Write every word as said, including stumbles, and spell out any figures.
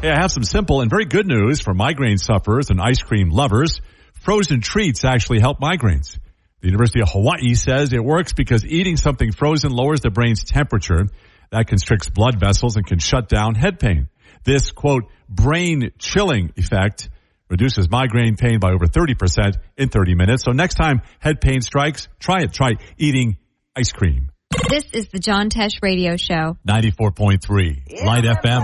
Hey, I have some simple and very good news for migraine sufferers and ice cream lovers. Frozen treats actually help migraines. The University of Hawaii says it works because eating something frozen lowers the brain's temperature. That constricts blood vessels and can shut down head pain. This, quote, brain chilling effect reduces migraine pain by over thirty percent in thirty minutes. So next time head pain strikes, try it. Try eating ice cream. This is the John Tesh Radio Show. ninety-four point three Light F M.